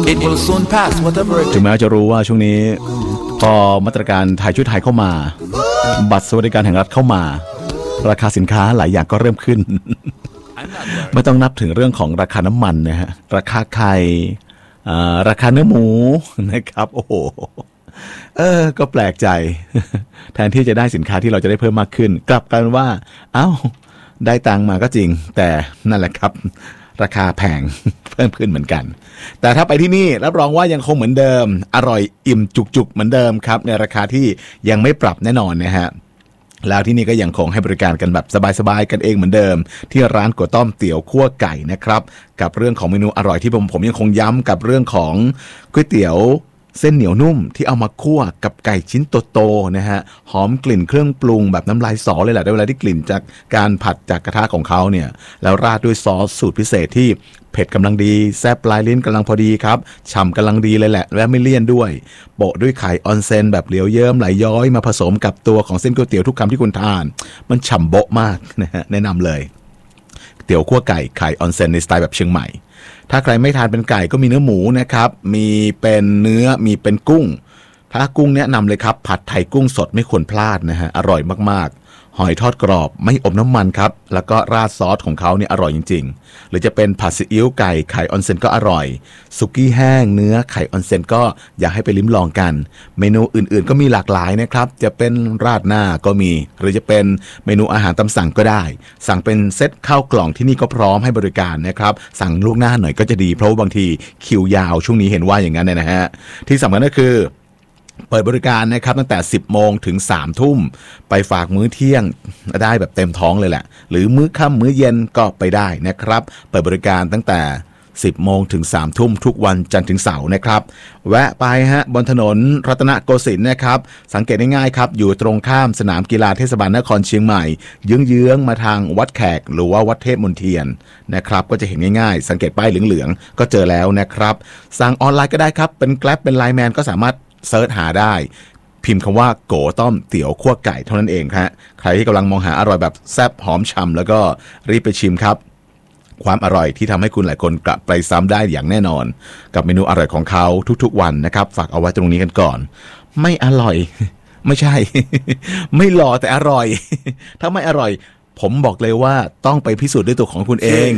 It will soon pass whatever it ถึงแม้จะรู้ว่าช่วงนี้พอมาตรการไทยช่วยไทยเข้ามาบัตรสวัสดิการแห่งรัฐเข้ามาราคาสินค้าหลายอย่างก็เริ่มขึ้น ไม่ต้องนับถึงเรื่องของราคาน้ำมันนะฮะราคาไข่ราคาเนื้อหมูนะครับโอ้โหก็แปลกใจแทนที่จะได้สินค้าที่เราจะได้เพิ่มมากขึ้นกลับกันว่าได้ตังมาก็จริงแต่นั่นแหละครับราคาแพง เพิ่มขึ้นเหมือนกันแต่ถ้าไปที่นี่รับรองว่ายังคงเหมือนเดิมอร่อยอิ่มจุกๆเหมือนเดิมครับในราคาที่ยังไม่ปรับแน่นอนนะฮะแล้วที่นี่ก็ยังคงให้บริการกันแบบสบายๆกันเองเหมือนเดิมที่ร้านก๋วยต้มเตี๋ยวคั่วไก่นะครับกับเรื่องของเมนูอร่อยที่ผมยังคงย้ำกับเรื่องของก๋วยเตี๋ยวเส้นเหนียวนุ่มที่เอามาคั่วกับไก่ชิ้นโตๆนะฮะหอมกลิ่นเครื่องปรุงแบบน้ำลายสอเลยแหละได้เวลาที่กลิ่นจากการผัดจากกระทะของเขาเนี่ยแล้วราดด้วยซอสสูตรพิเศษที่เผ็ดกำลังดีแซ่บปลายลิ้นกำลังพอดีครับฉ่ำกำลังดีเลยแหละและไม่เลี่ยนด้วยโปะด้วยไข่ออนเซนแบบเหลียวเยิ้มไหลย้อยมาผสมกับตัวของเส้นก๋วยเตี๋ยวทุกคำที่คุณทานมันฉ่ำโบ๊ะมากนะฮะแนะนำเลยเตี๋ยวคั่วไก่ไข่ออนเซนในสไตล์แบบเชียงใหม่ถ้าใครไม่ทานเป็นไก่ก็มีเนื้อหมูนะครับมีเป็นเนื้อมีเป็นกุ้งถ้ากุ้งแนะนำเลยครับผัดไทยกุ้งสดไม่ควรพลาดนะฮะอร่อยมากๆหอยทอดกรอบไม่อมน้ำมันครับแล้วก็ราดซอสของเขาเนี่ยอร่อยจริงๆหรือจะเป็นผัดซีอิ๊วไก่ไข่ออนเซ็นก็อร่อยสุกี้แห้งเนื้อไข่ออนเซ็นก็อยากให้ไปลิ้มลองกันเมนูอื่นๆก็มีหลากหลายนะครับจะเป็นราดหน้าก็มีหรือจะเป็นเมนูอาหารตามสั่งก็ได้สั่งเป็นเซตข้าวกล่องที่นี่ก็พร้อมให้บริการนะครับสั่งล่วงหน้าหน่อยก็จะดีเพราะว่าบางทีคิวยาวช่วงนี้เห็นว่าอย่างนั้นนะฮะที่สำคัญก็คือเปิดบริการนะครับตั้งแต่10 โมงถึง 3 ทุ่มไปฝากมื้อเที่ยงได้แบบเต็มท้องเลยแหละหรือมื้อค่ำมื้อเย็นก็ไปได้นะครับเปิดบริการตั้งแต่10 โมงถึง 3 ทุ่มทุกวันจันทร์ถึงเสาร์นะครับแวะไปฮะบนถนนรัตนโกสินทร์นะครับสังเกตง่ายๆครับอยู่ตรงข้ามสนามกีฬาเทศบาลนครเชียงใหม่เยื้องๆมาทางวัดแขกหรือว่าวัดเทพมนเทียนนะครับก็จะเห็นง่ายๆสังเกตป้ายเหลืองๆก็เจอแล้วนะครับสั่งออนไลน์ก็ได้ครับเป็น Grab เป็น Line Man ก็สามารถเซิร์ชหาได้พิมพ์คำว่าโกต้มเตี๋ยวคั่วไก่เท่านั้นเองครับใครที่กำลังมองหาอร่อยแบบแซ่บหอมฉ่ำแล้วก็รีบไปชิมครับความอร่อยที่ทำให้คุณหลายคนกลับไปซ้ำได้อย่างแน่นอนกับเมนูอร่อยของเขาทุกๆวันนะครับฝากเอาไว้ตรงนี้กันก่อนไม่อร่อย ไม่ใช่ ไม่หล่อแต่อร่อย ถ้าไม่อร่อยผมบอกเลยว่าต้องไปพิสูจน์ด้วยตัวของคุณเอง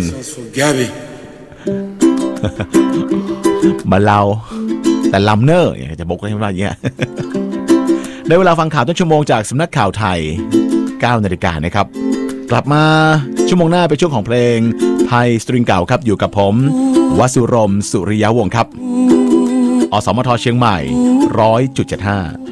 มาเราแต่ลัมเนอร์จะบอกให้ว่าอย่างเงี้ยได้เวลาฟังข่าวต้นชั่วโมงจากสำนักข่าวไทย 9 นาฬิกานะครับกลับมาชั่วโมงหน้าเป็นช่วงของเพลงไทยสตริงเก่าครับอยู่กับผมวสุรมสุริยวงศ์ครับอสมทเชียงใหม่ 100.75